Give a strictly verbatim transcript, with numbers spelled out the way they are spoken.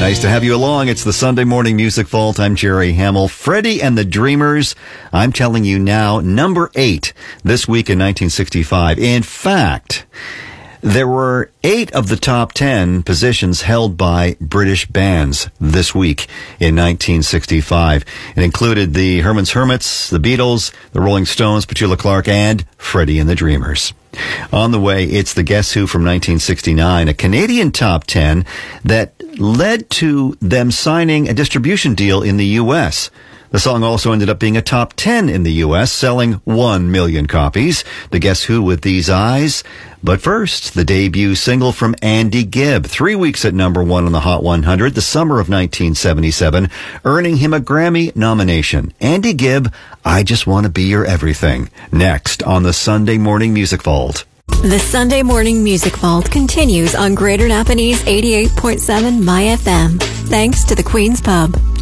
Nice to have you along. It's the Sunday Morning Music Vault. I'm Jerry Hamill. Freddie and the Dreamers. I'm telling you now, number eight this week in nineteen sixty-five. In fact, there were eight of the top ten positions held by British bands this week in nineteen sixty-five. It included the Herman's Hermits, the Beatles, the Rolling Stones, Petula Clark, and Freddie and the Dreamers. On the way, it's the Guess Who from nineteen sixty-nine, a Canadian top ten that led to them signing a distribution deal in the U S. The song also ended up being a top ten in the U S, selling one million copies. The Guess Who with These Eyes. But first, the debut single from Andy Gibb, three weeks at number one on the Hot one hundred, the summer of nineteen seventy-seven, earning him a Grammy nomination. Andy Gibb, I Just Want to Be Your Everything. Next on the Sunday Morning Music Vault. The Sunday Morning Music Vault continues on Greater Napanese eighty-eight point seven My F M. Thanks to the Queen's Pub.